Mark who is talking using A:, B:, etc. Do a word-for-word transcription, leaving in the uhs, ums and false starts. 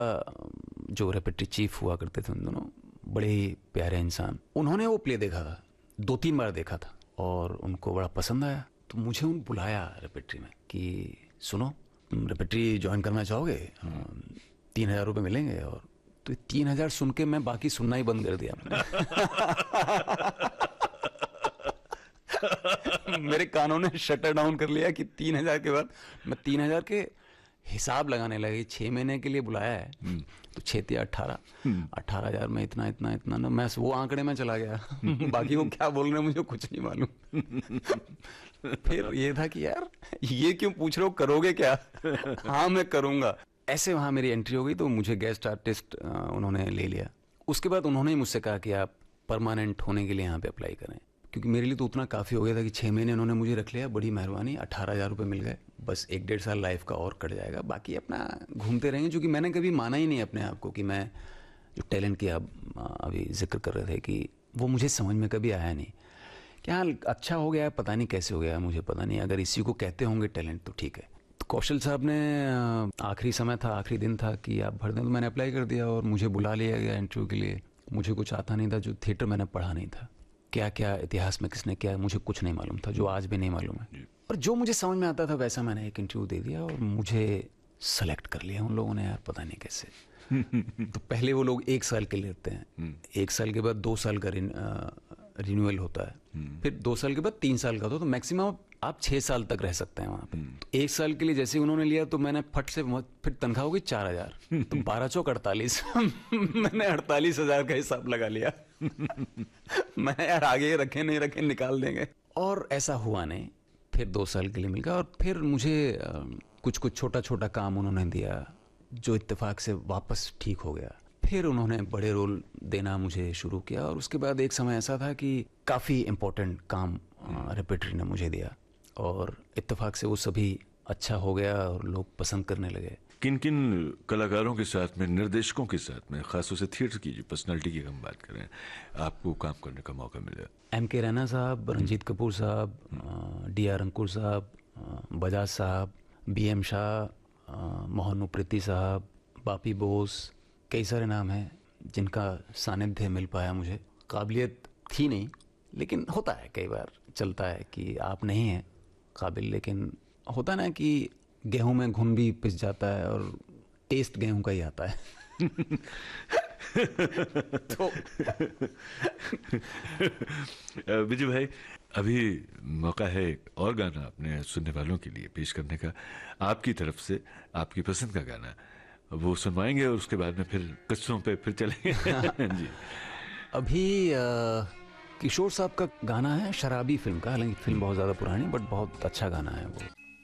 A: जो repertory chief हुआ करते थे उन दोनों, बड़े ही प्यारे इंसान, उन्होंने वो प्ले देखा था, दो तीन बार देखा था और उनको बड़ा पसंद आया। तो मुझे उन बुलाया रेपेट्री में कि सुनो तुम रेपेट्री ज्वाइन करना चाहोगे, तीन हजार रुपये मिलेंगे। और तो तीन हजार सुन के मैं बाकी सुनना ही बंद कर दिया मैंने। मेरे कानों ने शटर डाउन कर लिया कि तीन हजार के बाद मैं तीन हजार के हिसाब लगाने लगे। छह महीने के लिए बुलाया है तो छह तिया अट्ठारह अट्ठारह हजार में इतना इतना इतना ना, मैं वो आंकड़े में चला गया। बाकी वो क्या बोल रहे हैं मुझे कुछ नहीं मालूम। फिर ये था कि यार ये क्यों पूछ रहे हो, करोगे क्या? हाँ मैं करूंगा। ऐसे वहां मेरी एंट्री हो गई तो मुझे गेस्ट आर्टिस्ट उन्होंने ले लिया। उसके बाद उन्होंने ही मुझसे कहा कि आप परमानेंट होने के लिए यहाँ पे अप्लाई करें, क्योंकि मेरे लिए तो उतना काफ़ी हो गया था कि छः महीने उन्होंने मुझे रख लिया, बड़ी मेहरबानी, अट्ठारह हज़ार रुपये मिल गए, बस एक डेढ़ साल लाइफ का और कट जाएगा, बाकी अपना घूमते रहेंगे। क्योंकि मैंने कभी माना ही नहीं अपने आप को कि मैं जो टैलेंट की आप अभी जिक्र कर रहे थे कि वो मुझे समझ में कभी आया नहीं। क्या अच्छा हो गया, पता नहीं कैसे हो गया, मुझे पता नहीं। अगर इसी को कहते होंगे टैलेंट तो ठीक है। तो कौशल साहब ने आखिरी समय था, आखिरी दिन था कि आप भर दें, तो मैंने अप्लाई कर दिया और मुझे बुला लिया गया इंटरव्यू के लिए। मुझे कुछ आता नहीं था, जो थिएटर मैंने पढ़ा नहीं था, क्या क्या इतिहास में किसने क्या, मुझे कुछ नहीं मालूम था, जो आज भी नहीं मालूम है। और जो मुझे समझ में आता था वैसा मैंने एक इंटरव्यू दे दिया और मुझे सेलेक्ट कर लिया उन लोगों ने, यार पता नहीं कैसे। तो पहले वो लोग एक साल के लिए लेते हैं, एक साल के बाद दो साल का रिन्यूअल होता है, फिर दो साल के बाद तीन साल का होता है, तो मैक्सिमम आप छः साल तक रह सकते हैं वहाँ पे। तो एक साल के लिए जैसे उन्होंने लिया तो मैंने फट से, फिर तनख्वाह हो गई चार हजार, तो बारह चौक अड़तालीस। मैंने अड़तालीस हजार का हिसाब लगा लिया। मैं यार आगे रखे नहीं रखे निकाल देंगे, और ऐसा हुआ नहीं। फिर दो साल के लिए मिल गया और फिर मुझे कुछ कुछ छोटा छोटा काम उन्होंने दिया जो इत्तेफाक से वापस ठीक हो गया। फिर उन्होंने बड़े रोल देना मुझे शुरू किया और उसके बाद एक समय ऐसा था कि काफ़ी इम्पोर्टेंट काम रेपेट्री ने मुझे दिया और इत्तेफाक से वो सभी अच्छा हो गया और लोग पसंद करने लगे।
B: किन किन कलाकारों के साथ में, निर्देशकों के साथ में, खासतौर से थिएटर की जो पर्सनालिटी की हम बात करें, आपको काम करने का मौका मिला?
A: एम के रैना साहब, रंजीत कपूर साहब, डी आर अंकुर साहब, बजाज साहब, बी एम शाह, मोहन उप्रेती साहब, बापी बोस, कई सारे नाम हैं जिनका सानिध्य मिल पाया मुझे। काबिलियत थी नहीं, लेकिन होता है कई बार, चलता है कि आप नहीं हैं काबिल, लेकिन होता ना कि गेहूं में घुन भी पिस जाता है और टेस्ट गेहूं का ही आता है। तो
B: विजय भाई, अभी मौका है एक और गाना अपने सुनने वालों के लिए पेश करने का, आपकी तरफ से, आपकी पसंद का गाना वो सुनवाएंगे और उसके बाद में फिर किस्सों पे फिर चलेंगे। जी,
A: अभी आ, किशोर साहब का गाना है शराबी फिल्म का, हालांकि फिल्म बहुत ज़्यादा पुरानी, बट बहुत अच्छा गाना है वो।